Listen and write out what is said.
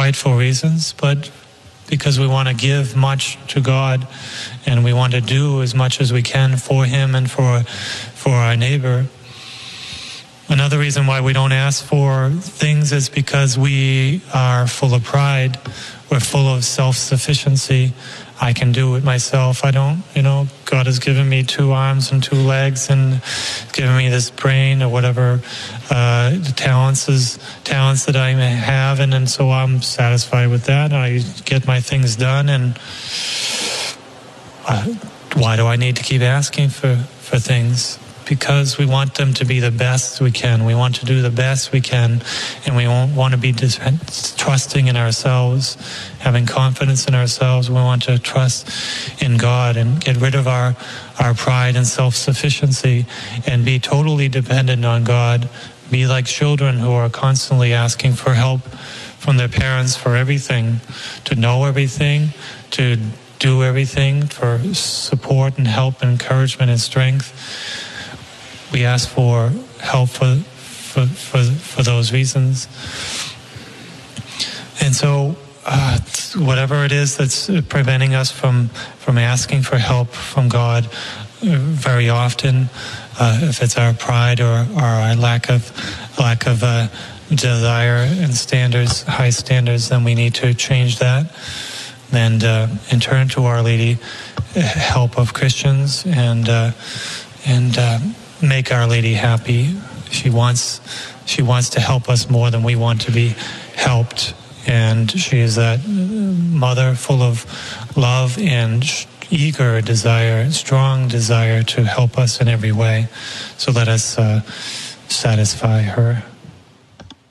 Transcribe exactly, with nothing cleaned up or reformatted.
prideful reasons, but because we want to give much to God, and we want to do as much as we can for Him and for for our neighbor. Another reason why we don't ask for things is because we are full of pride. We're full of self-sufficiency. I can do it myself. I don't, you know, God has given me two arms and two legs and given me this brain or whatever uh, the talents is talents that I may have, and, and so I'm satisfied with that. I get my things done, and uh, why do I need to keep asking for, for things? Because we want them to be the best we can. We want to do the best we can, and we won't want to be dis- trusting in ourselves, having confidence in ourselves. We want to trust in God and get rid of our, our pride and self-sufficiency and be totally dependent on God. Be like children who are constantly asking for help from their parents for everything, to know everything, to do everything, for support and help and encouragement and strength. We ask for help for, for for for those reasons. And so uh, whatever it is that's preventing us from, from asking for help from God, very often, uh, if it's our pride or, or our lack of lack of uh, desire and standards, high standards, then we need to change that and uh, and turn to Our Lady, help of Christians, and uh, and uh, make Our Lady happy. She wants she wants to help us more than we want to be helped, and she is that mother full of love and eager desire, strong desire to help us in every way. So let us uh, satisfy her.